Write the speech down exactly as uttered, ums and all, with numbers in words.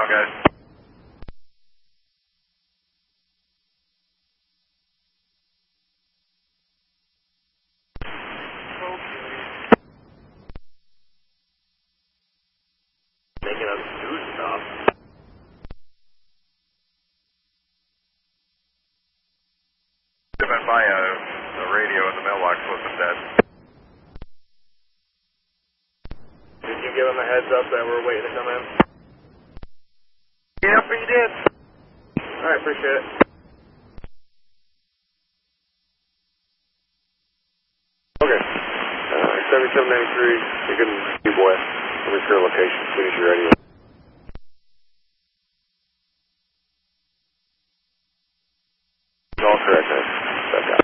now, guys. Making us do stuff. Driven by a, a radio in the mailbox wasn't dead. Did you give him a heads up that we're waiting to come in? Yep, he did. Alright, appreciate it. Okay. Uh, seventy-seven ninety-three, you can be boy. Let me your location as soon as you're ready.